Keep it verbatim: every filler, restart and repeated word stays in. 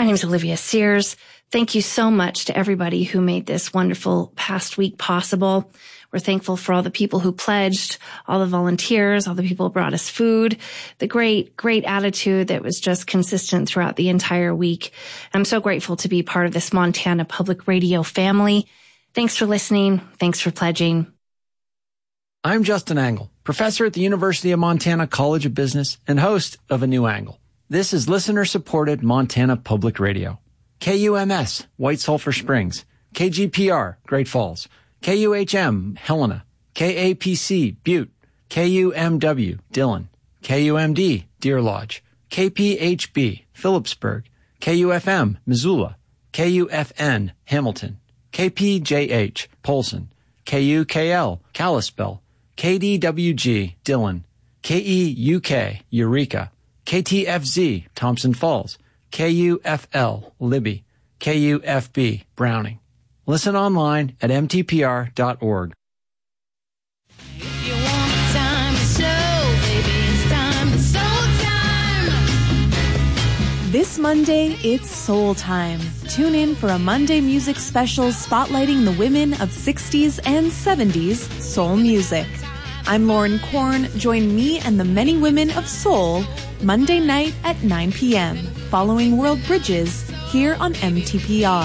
My name is Olivia Sears. Thank you so much to everybody who made this wonderful past week possible. We're thankful for all the people who pledged, all the volunteers, all the people who brought us food, the great, great attitude that was just consistent throughout the entire week. I'm so grateful to be part of this Montana Public Radio family. Thanks for listening. Thanks for pledging. I'm Justin Angle, professor at the University of Montana College of Business and host of A New Angle. This is listener-supported Montana Public Radio. K U M S, White Sulphur Springs. K G P R, Great Falls. K U H M, Helena. K A P C, Butte. K U M W, Dillon. K U M D, Deer Lodge. K P H B, Phillipsburg. K U F M, Missoula. K U F N, Hamilton. K P J H, Polson. K U K L, Kalispell. K D W G, Dillon. K E U K, Eureka. K T F Z, Thompson Falls. K U F L, Libby. K U F B, Browning. Listen online at m t p r dot org. If you want time to show, baby, it's time to soul time. This Monday, it's Soul Time. Tune in for a Monday music special spotlighting the women of sixties and seventies soul music. I'm Lauren Korn. Join me and the many women of soul Monday night at nine p.m. following World Bridges here on M T P R.